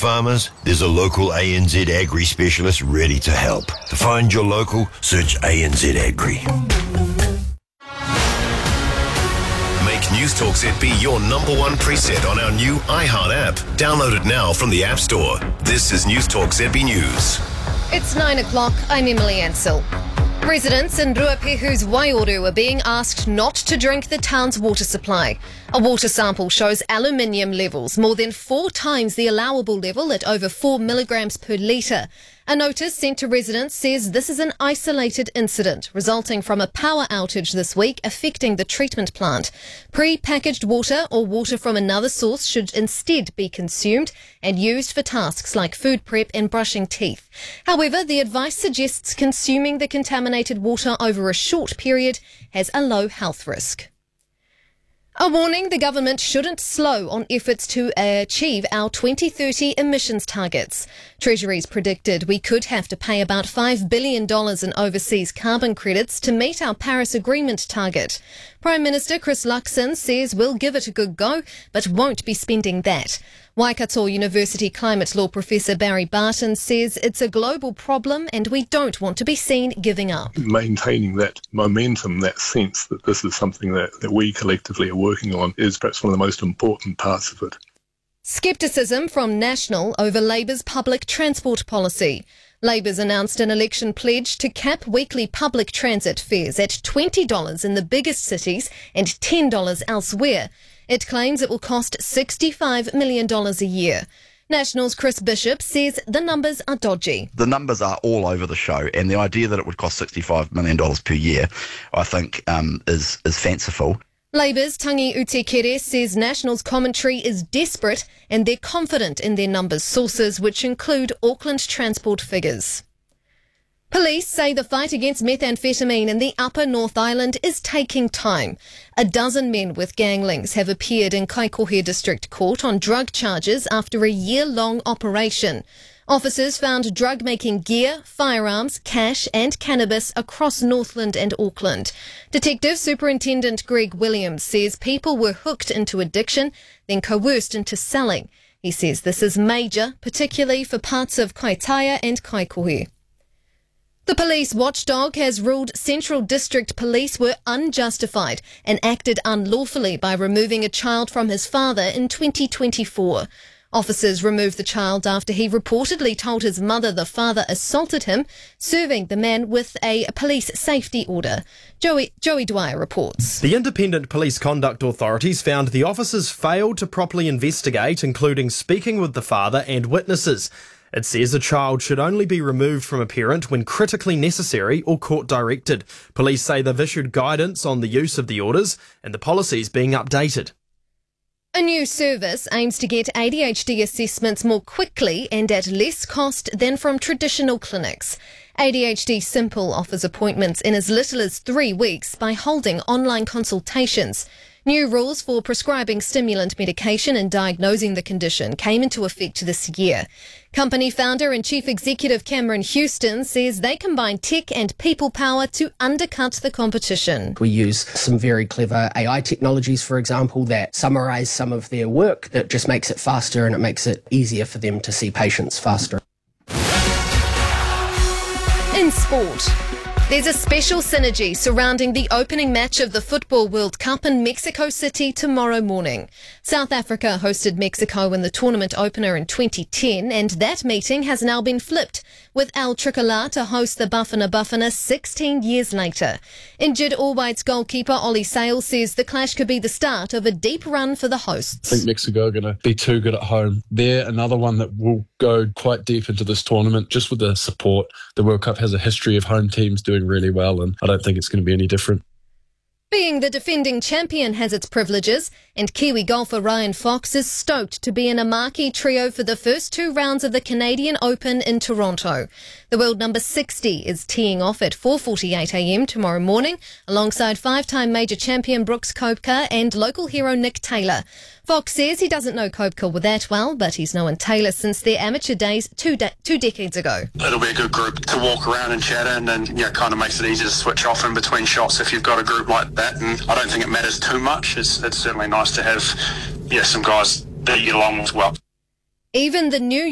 farmers? There's a local ANZ Agri specialist ready to help. To find your local, search ANZ Agri. Make News Talk ZB your number one preset on our new iHeart app. Download it now from the App Store. This is News Talk ZB News. It's 9 o'clock. I'm Emily Ansell. Residents in Ruapehu's Waioro are being asked not to drink the town's water supply. A water sample shows aluminium levels more than 4 times the allowable level at over 4 milligrams per litre. A notice sent to residents says this is an isolated incident resulting from a power outage this week affecting the treatment plant. Pre-packaged water or water from another source should instead be consumed and used for tasks like food prep and brushing teeth. However, the advice suggests consuming the contaminated water over a short period has a low health risk. A warning: the government shouldn't slow on efforts to achieve our 2030 emissions targets. Treasury's predicted we could have to pay about $5 billion in overseas carbon credits to meet our Paris Agreement target. Prime Minister Chris Luxon says we'll give it a good go, but won't be spending that. Waikato University climate law professor Barry Barton says it's a global problem and we don't want to be seen giving up. Maintaining that momentum, that sense that this is something that we collectively are working on, is perhaps one of the most important parts of it. Scepticism from National over Labour's public transport policy. Labour's announced an election pledge to cap weekly public transit fares at $20 in the biggest cities and $10 elsewhere. It claims it will cost $65 million a year. National's Chris Bishop says the numbers are dodgy. The numbers are all over the show, and the idea that it would cost $65 million per year, I think, is fanciful. Labour's Tangi Utekere says National's commentary is desperate and they're confident in their numbers sources, which include Auckland transport figures. Police say the fight against methamphetamine in the Upper North Island is taking time. 12 men with gang links have appeared in Kaikohe District Court on drug charges after a year-long operation. Officers found drug-making gear, firearms, cash and cannabis across Northland and Auckland. Detective Superintendent Greg Williams says people were hooked into addiction, then coerced into selling. He says this is major, particularly for parts of Kaitaia and Kaikohe. The police watchdog has ruled Central District Police were unjustified and acted unlawfully by removing a child from his father in 2024. Officers removed the child after he reportedly told his mother the father assaulted him, serving the man with a police safety order. Joey Dwyer reports. The Independent Police Conduct Authorities found the officers failed to properly investigate, including speaking with the father and witnesses. It says a child should only be removed from a parent when critically necessary or court-directed. Police say they've issued guidance on the use of the orders and the policies being updated. A new service aims to get ADHD assessments more quickly and at less cost than from traditional clinics. ADHD Simple offers appointments in as little as 3 weeks by holding online consultations. New rules for prescribing stimulant medication and diagnosing the condition came into effect this year. Company founder and chief executive Cameron Houston says they combine tech and people power to undercut the competition. We use some very clever AI technologies, for example, that summarise some of their work. That just makes it faster and it makes it easier for them to see patients faster. In sport, there's a special synergy surrounding the opening match of the Football World Cup in Mexico City tomorrow morning. South Africa hosted Mexico in the tournament opener in 2010, and that meeting has now been flipped, with El Tricolor to host the Bafana 16 years later. Injured All Whites goalkeeper Ollie Sale says the clash could be the start of a deep run for the hosts. I think Mexico are going to be too good at home. They're another one that will go quite deep into this tournament, just with the support. The World Cup has a history of home teams doing really well, and I don't think it's going to be any different. Being the defending champion has its privileges, and Kiwi golfer Ryan Fox is stoked to be in a marquee trio for the first 2 rounds of the Canadian Open in Toronto. The world number 60 is teeing off at 4:48am tomorrow morning, alongside 5-time major champion Brooks Koepka and local hero Nick Taylor. Fox says he doesn't know Koepka that well, but he's known Taylor since their amateur days two decades ago. It'll be a good group to walk around and chat in, and kind of makes it easy to switch off in between shots if you've got a group like that. And I don't think it matters too much. It's certainly nice to have some guys that you get along with well. Even the New